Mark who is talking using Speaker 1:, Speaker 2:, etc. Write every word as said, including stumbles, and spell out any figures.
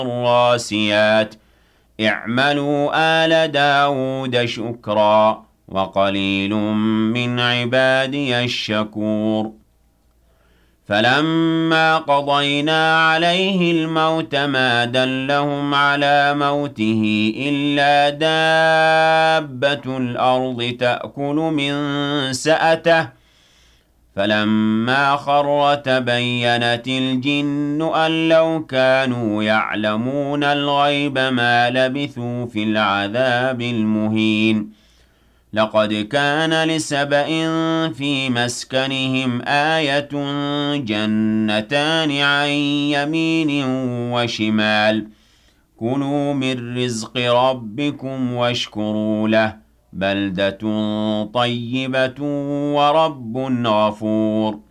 Speaker 1: الراسيات اعملوا آل داود شكرا وقليل من عبادي الشكور فلما قضينا عليه الموت ما دلهم على موته إلا دابة الأرض تأكل من سأته فلما خر تبينت الجن أن لو كانوا يعلمون الغيب ما لبثوا في العذاب المهين لقد كان لسبإ في مسكنهم آية جنتان عن يمين وشمال كلوا من رزق ربكم واشكروا له بلدة طيبة ورب غفور